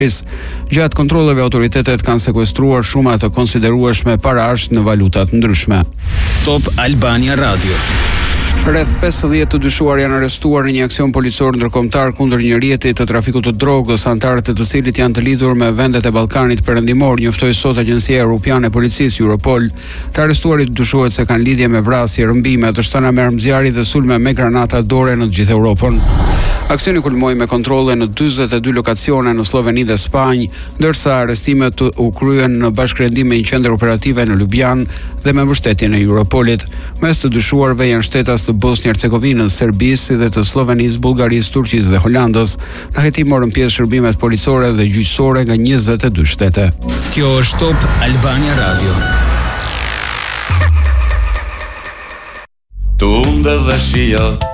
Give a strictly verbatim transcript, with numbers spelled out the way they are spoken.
Gjatë kontrolleve autoritetet kanë sekuestruar shuma të konsiderueshme parash në valuta të ndryshme. Top Albania Radio. Rreth pesëdhjetë të dyshuar janë arrestuar në një aksion policor ndërkombëtar kundër një rjeti të trafikut të drogës, antarët e të cilit janë të lidhur me vendet e Ballkanit Perëndimor, njoftoi sot Agjencia Europiane e Policisë Europol. Të arrestuarit dyshohet se kanë lidhje me vrasje, rëmbime, të shtëna me armëzjarri dhe sulme me granata dore në të gjithë Europën. Aksioni kulmoi me kontrolle në dyzet e dy lokacione në Sloveni dhe Spanjë, ndërsa arrestimet u kryen në bashkërendim me një qendër operative në Ljubljan dhe me mbështetjen e Europolit. Mes të dyshuarve janë shtetas të Bosnjë-Hercegovinës, Serbisë si dhe të Slovenisë, Bullgarisë, Turqisë dhe Holandës. Në hetim morën pjesë shërbimet policore dhe gjyqësore nga njëzet e dy shtete. Kjo është Top Albania Radio. Tunde dhe shia